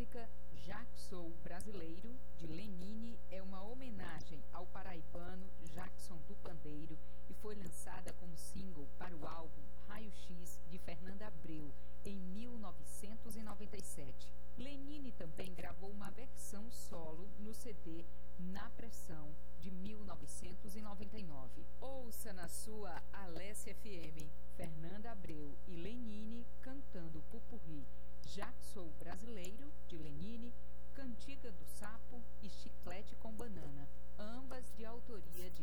música Já Que Sou Brasileiro, de Lenine, é uma homenagem ao paraibano Jackson do Pandeiro e foi lançada como single para o álbum Raio X, de Fernanda Abreu, em 1997. Lenine também gravou uma versão solo no CD Na Pressão, de 1999. Ouça na sua Alessia FM, Fernanda Abreu e Lenine.